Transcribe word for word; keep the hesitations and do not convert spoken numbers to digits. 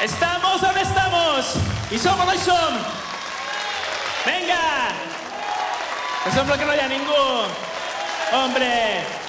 Estamos on estamos i som on hi som. Vinga! Que sembla que no hi ha ningú. Hombre!